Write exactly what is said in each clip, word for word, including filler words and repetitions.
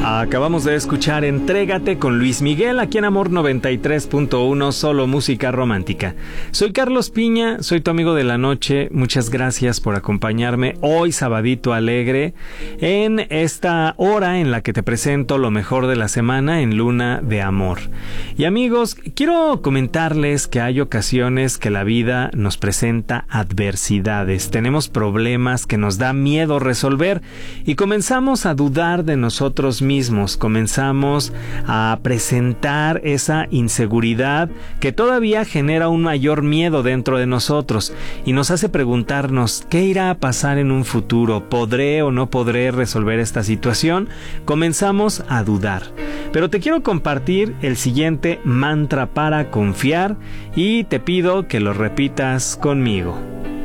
Acabamos de escuchar Entrégate con Luis Miguel aquí en Amor noventa y tres punto uno, solo música romántica. Soy Carlos Piña, soy tu amigo de la noche. Muchas gracias por acompañarme hoy, sabadito alegre, en esta hora en la que te presento lo mejor de la semana en Luna de Amor. Y amigos, quiero comentarles que hay ocasiones que la vida nos presenta adversidades. Tenemos problemas que nos da miedo resolver y comenzamos a dudar de nosotros mismos. Mismos, comenzamos a presentar esa inseguridad que todavía genera un mayor miedo dentro de nosotros y nos hace preguntarnos ¿qué irá a pasar en un futuro? ¿Podré o no podré resolver esta situación? Comenzamos a dudar. Pero te quiero compartir el siguiente mantra para confiar y te pido que lo repitas conmigo.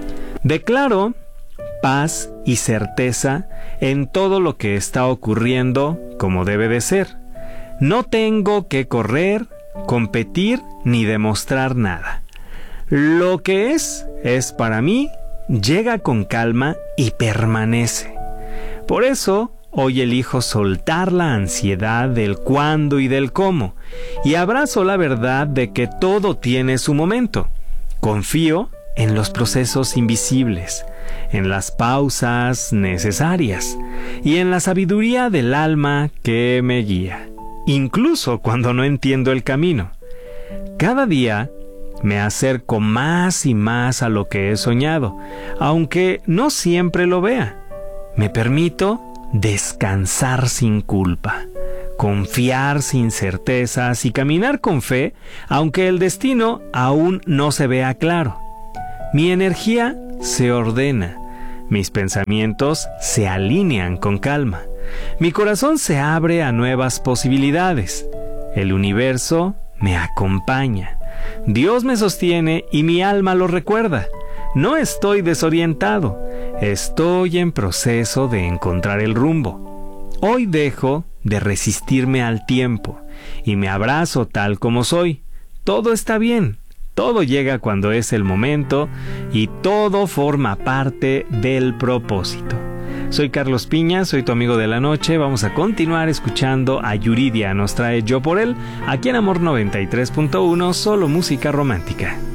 Declaro paz y certeza en todo lo que está ocurriendo como debe de ser. No tengo que correr, competir ni demostrar nada. Lo que es, es para mí, llega con calma y permanece. Por eso, hoy elijo soltar la ansiedad del cuándo y del cómo, y abrazo la verdad de que todo tiene su momento. Confío en los procesos invisibles, en las pausas necesarias y en la sabiduría del alma que me guía, incluso cuando no entiendo el camino. Cada día me acerco más y más a lo que he soñado, aunque no siempre lo vea. Me permito descansar sin culpa, confiar sin certezas y caminar con fe, aunque el destino aún no se vea claro. Mi energía se ordena, mis pensamientos se alinean con calma, mi corazón se abre a nuevas posibilidades, el universo me acompaña, Dios me sostiene y mi alma lo recuerda. No estoy desorientado, estoy en proceso de encontrar el rumbo. Hoy dejo de resistirme al tiempo y me abrazo tal como soy. Todo está bien. Todo llega cuando es el momento y todo forma parte del propósito. Soy Carlos Piña, soy tu amigo de la noche. Vamos a continuar escuchando a Yuridia. Nos trae Yo por Él, aquí en Amor noventa y tres punto uno, solo música romántica.